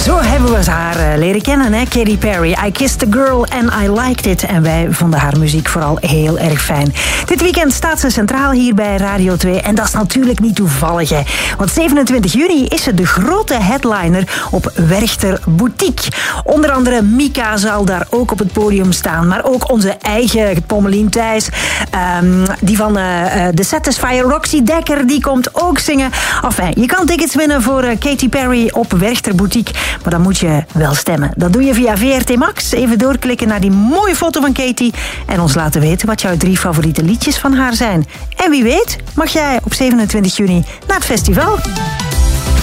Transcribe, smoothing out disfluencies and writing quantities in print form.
Zo hebben we haar leren kennen, hè? Katy Perry. I Kissed a Girl and I Liked It. En wij vonden haar muziek vooral heel erg fijn. Dit weekend staat ze centraal hier bij Radio 2. En dat is natuurlijk niet toevallig, hè? Want 27 juni is ze de grote headliner op Werchter Boutique. Onder andere Mika zal daar ook op het podium staan. Maar ook onze eigen Pommelien Thijs. Die van The Satisfier, Roxy Dekker, die komt ook zingen. Enfin, je kan tickets winnen voor Katy Perry op Werchter Boutique. Maar dan moet je wel stemmen. Dat doe je via VRT Max. Even doorklikken naar die mooie foto van Katy. En ons laten weten wat jouw 3 favoriete liedjes van haar zijn. En wie weet mag jij op 27 juni naar het festival.